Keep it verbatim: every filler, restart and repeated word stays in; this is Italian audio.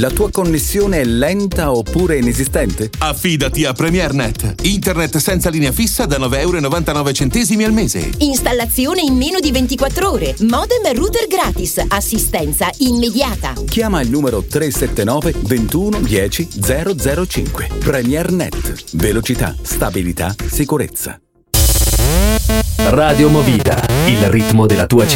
La tua connessione è lenta oppure inesistente? Affidati a PremierNet. Internet senza linea fissa da nove virgola novantanove euro al mese. Installazione in meno di ventiquattro ore. Modem e router gratis. Assistenza immediata. Chiama il numero tre sette nove ventuno dieci zero zero cinque. PremierNet. Velocità, stabilità, sicurezza. Radio Movida, il ritmo della tua città.